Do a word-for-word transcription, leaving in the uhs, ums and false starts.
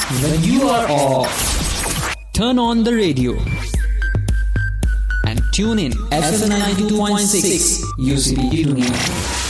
when you are off. Turn on the radio and tune in F M ninety-two point six U C B Tuning.